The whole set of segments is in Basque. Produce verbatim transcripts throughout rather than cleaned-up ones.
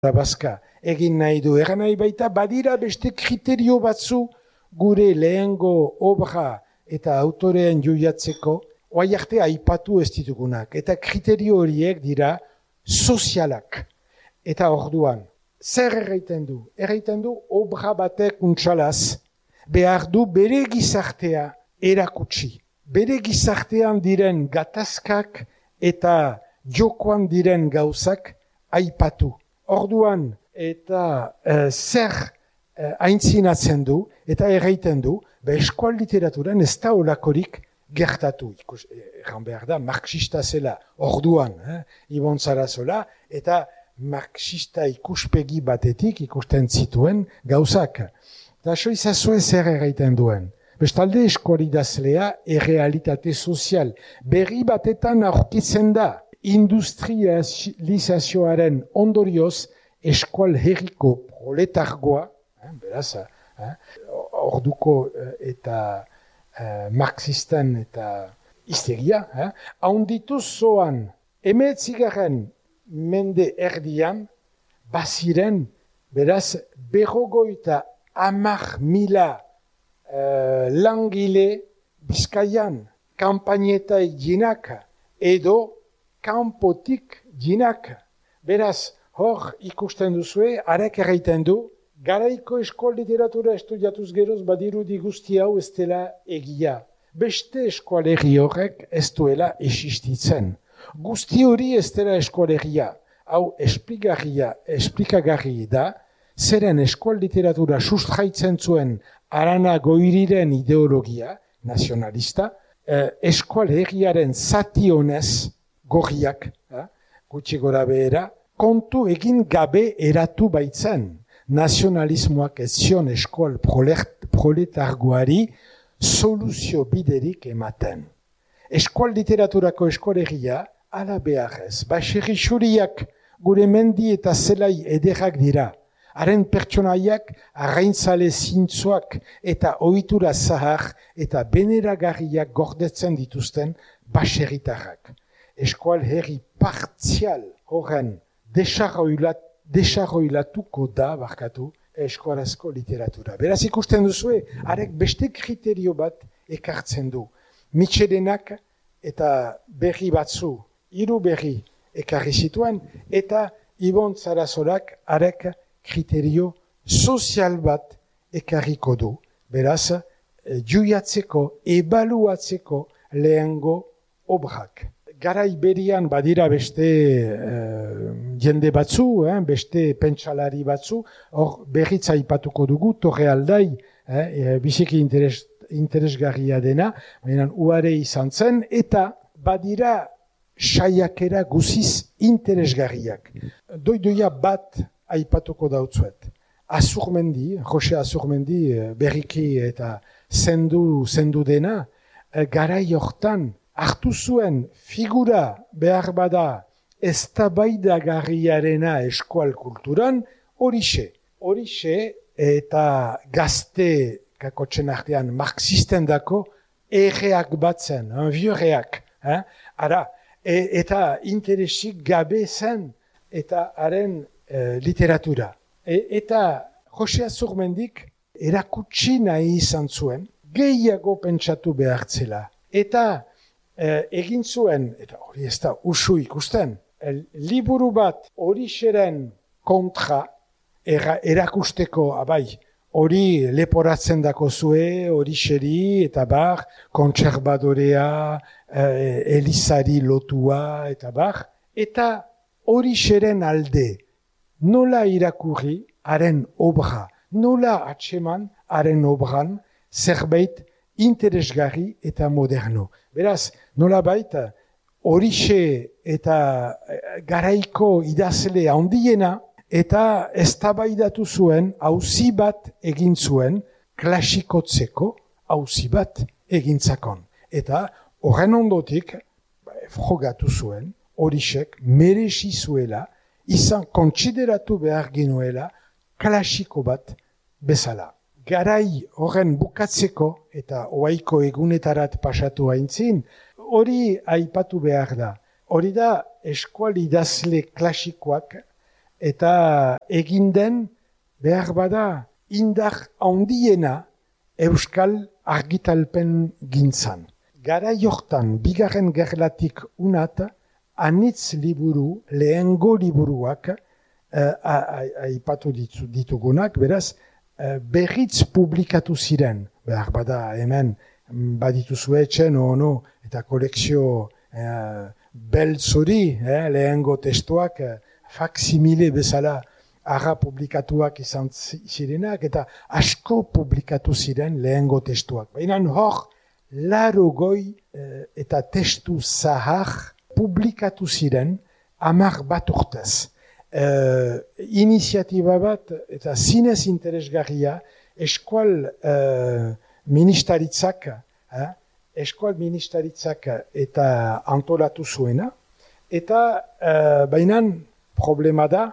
Bazka egin nahi du. Egan nahi baita badira beste kriterio batzu gure lehengo obra eta autorean joiatzeko, oai arte aipatu ez ditugunak. Eta kriterio horiek dira sozialak. Eta orduan, zer erraiten du? Erraiten du obra batek untsalaz, behar du bere gizartea erakutsi. Bere gizartean diren gatazkak eta jokoan diren gauzak aipatu. Orduan, eta e, zer e, aintzinatzen du, eta erraiten du, be eskual literaturan ez da olakorik gertatu. Ikus, erran behar da, marxista zela, orduan, eh, Ibon Sarasola, eta marxista ikuspegi batetik ikusten zituen gauzak. Eta so izazue zer erraiten duen. Bestalde eskualidazlea errealitate sozial. Berri batetan aurkitzen da. Industrializazioaren ondorioz eskual herriko proletargoa, eh, beraz, eh, orduko eh, eta eh, marxisten eta histeria, eh, haundituz zoan, emeetzigarren mende erdian, baziren, beraz, berrogoita hamar mila eh, langile Bizkaian, kanpaineta eginak, edo kanpotik jinak. Beraz, hor ikusten duzue, arek erraiten du, garaiko eskual literatura estudiatuz geroz badirudi guzti hau ez dela egia. Beste eskualerri horrek ez duela existitzen. Guzti hori ez dela eskualeria. Hau esplikagarria, esplikagarri da, zeren eskual literatura sustraitzen zuen Arana Goiriren ideologia nazionalista, eh, eskualerriaren zati honez, gorriak, eh? gutxi gora behera, kontu egin gabe eratu baitzen. Nazionalismoak ez zion eskual proletargoari soluzio biderik ematen. Eskual literaturako eskualeria, ala beharrez, baserri xuriak gure mendi eta zelai ederrak dira. Haren pertsonaiak, arraintzale zintzoak eta ohitura zahar eta beneragarriak gordetzen dituzten baserritarrak. Eskual herri partzial horren desarroilatuko da, barkatu, eskualazko literatura. Beraz ikusten duzue, arek beste kriterio bat ekartzen du. Mitxedenak eta berri batzu, hiru berri ekarri zituen, eta Ibon Sarasolak arek kriterio sozial bat ekarriko du. Beraz, juiatzeko, ebaluatzeko lehengo obrak. Garai berian badira beste uh, jende batzu, eh, beste pentsalari batzu, hor berriz aipatuko dugu, Torre Aldai, eh, biziki interes, interesgarria dena, baina uare izan zen, eta badira saiakera guziz interesgarriak. Doidoia bat aipatuko dautzuet. Azurmendi, Jose Azurmendi, berriki eta zendu, zendu dena, garai hortan, hartu zuen figura behar bada eztabaidagarriarena eskual kulturan, horixe. Horixe eta gazte kakotzen artean marxisten dako erreak batzen, envioreak. Eh? Ara, e, eta interesik gabe zen eta haren e, literatura. E, eta Jose Azurmendik erakutsi nahi izan zuen, gehiago pentsatu behartzela. Eta Eh, egin zuen, eta hori ez da usu ikusten, el, liburu bat hori xeren kontra era, erakusteko, abai, hori leporatzen dako zue, hori xeri, eta bar, kontserbadorea, eh, elizari lotua, eta bar, eta hori xeren alde, nola irakurri haren obra, nola atseman haren obran zerbait interesgarri eta moderno. Beraz, nola baita, horixe eta garaiko idazle handiena eta eztabaidatu zuen auzi bat egin zuen klasikotzeko auzi bat egintzakon. Eta horren ondotik, ba, frogatu zuen, horixek merezi zuela, izan kontsideratu behar ginuela klasiko bat bezala. Garai horren bukatzeko eta oaiko egunetarat pasatu haintzin, hori aipatu behar da. Hori da eskual idazle klasikoak eta egin den behar bada indar handiena euskal argitalpen gintzan. Gara jortan, bigarren gerlatik unat, anitz liburu, lehengo liburuak, aipatu uh, ditu, ditugunak, beraz, uh, berriz publikatu ziren, behar bada hemen baditu zuetxen, ono, eta kolekzio uh, beltzori, eh, lehengo testuak, uh, faksimile bezala, arra publikatuak izan zirenak, eta asko publikatu ziren lehengo testuak. Baina hor, laro goi eh, eta testu zahar publikatu ziren hamar bat urtez. Eh, iniziatiba bat eta zinez interesgarria eskual eh, ministaritzak, eh, eskual ministaritzak eta antolatu zuena, eta eh, bainan problema da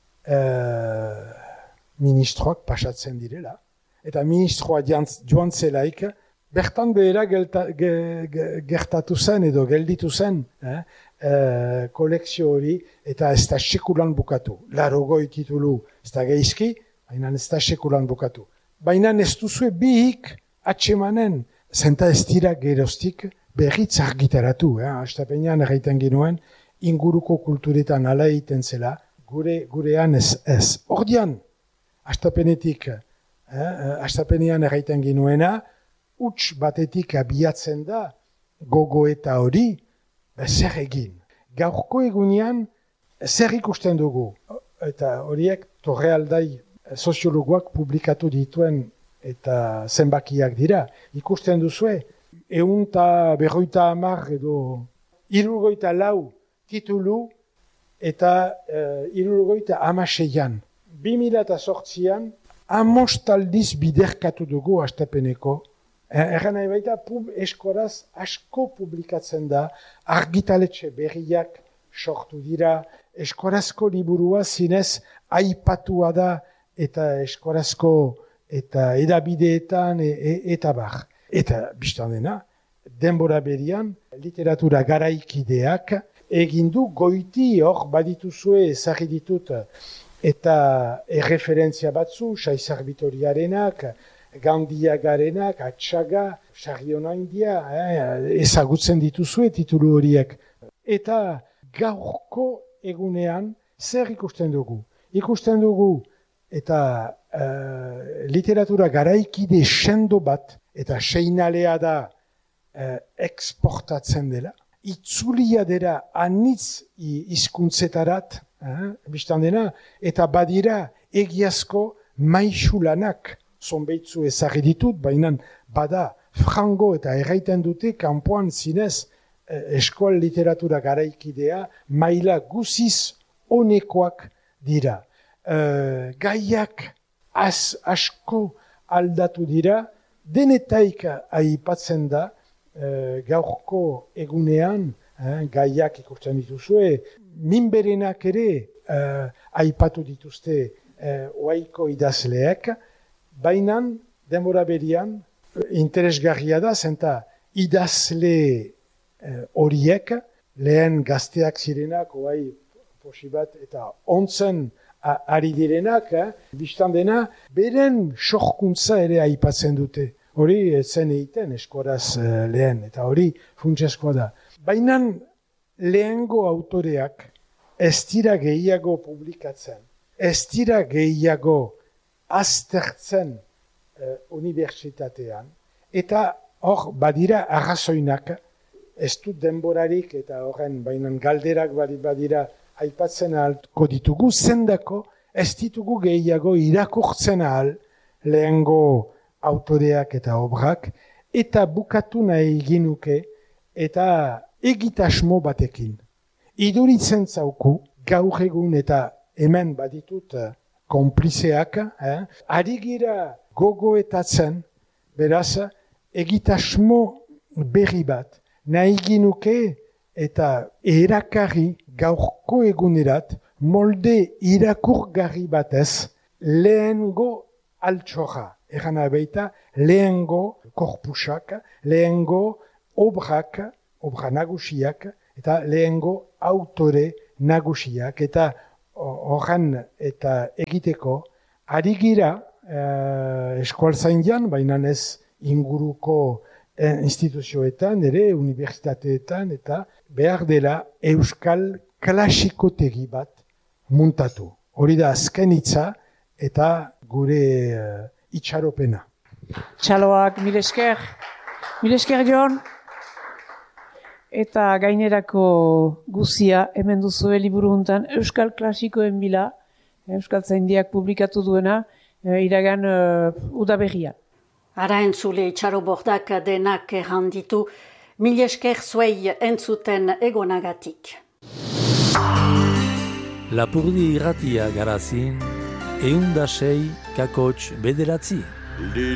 Uh, ministroak pasatzen direla. Eta ministroa joan zelaik, bertan behera gelta, ge, ge, gertatu zen edo gelditu zen eh? uh, kolekzio hori eta ez da sekulan bukatu. Larogoi titulu ez da geizki, baina ez da sekulan bukatu. Baina ez duzue bihik atsemanen, zenta ez dira geroztik berriz argitaratu. Eh? Astapenean erraiten ginuen, inguruko kulturetan ala egiten zela, Gure, gurean ez ez. Ordian, astapenetik, eh, astapenean erraiten ginuena, huts batetik abiatzen da, gogo eta hori, zer egin. Gaurko egunean, zer ikusten dugu. Eta horiek, Torrealdai soziologoak publikatu dituen eta zenbakiak dira. Ikusten duzue, ehun eta berroita hamar edo hirurogeita lau titulu, eta uh, hirurogeita hamaseian. Bi mila eta zortzian, amostaldiz biderkatu dugu astapeneko. Erran nahi baita, pub eskoraz asko publikatzen da, argitaletxe berriak sortu dira, eskorazko liburua zinez aipatua da, eta eskorazko eta edabideetan e, e, eta bar. Eta biztan dena, denbora berian, literatura garaikideak, egin du goiti hor badituzue ezagri ditut eta erreferentzia batzu, Saizar Bitoriarenak, Gandiagarenak, Atxaga, Sarriona India, eh, ezagutzen dituzue titulu horiek. Eta gaurko egunean zer ikusten dugu? Ikusten dugu eta uh, literatura garaikide sendo bat eta seinalea da uh, eksportatzen dela. Itzulia dira anitz hizkuntzetarat, eh, biztan dena, eta badira egiazko maixulanak, zonbeitzu ezagri ditut, baina bada frango eta erraiten dute kanpoan zinez eh, eskoal literatura garaikidea maila guziz onekoak dira. Eh, gaiak az, asko aldatu dira, denetaik aipatzen da, Uh, gaurko egunean, eh, gaiak ikusten dituzue, minberenak ere uh, aipatu dituzte uh, oaiko idazleek, baina denbora berian interesgarria da, zenta idazle horiek, uh, lehen gazteak zirenak, oai posibat eta ontzen uh, ari direnak, eh, biztan dena, beren sorkuntza ere aipatzen dute. Hori zen egiten eskoraz uh, lehen, eta hori funtseskoa da. Baina lehengo autoreak ez dira gehiago publikatzen, ez dira gehiago aztertzen uh, unibertsitatean, eta hor badira arrazoinak, ez dut denborarik eta horren bainan galderak badira aipatzen ahalko ditugu, zendako ez ditugu gehiago irakurtzen ahal lehengo autoreak eta obrak, eta bukatu nahi ginuke, eta egitasmo batekin. Iduritzen zauku, gaur egun eta hemen baditut konplizeak, eh? Ari gira gogoetatzen, beraz, egitasmo berri bat, nahi ginuke eta erakarri gaurko egunerat, molde irakurgarri batez, lehengo altxorra. Egan abeita, lehengo korpusak, lehengo obrak, obra nagusiak, eta lehengo autore nagusiak. Eta horren eta egiteko, ari gira eh, eskualtzaindian, baina ez inguruko eh, instituzioetan, ere unibertsitateetan, eta behar dela euskal klasikotegi bat muntatu. Hori da azken hitza eta gure uh, itxaropena. Txaloak, mil esker. Mil esker, Jon. Eta gainerako guzia hemen duzue liburu hontan Euskal Klasikoen bila, Euskaltzaindiak publikatu duena, eh, iragan uh, udaberrian. Ara entzule itxarobordak denak erranditu, mil esker zuei entzuten egonagatik. Lapurdi irratia garazin, eundasei kakots bederatzi.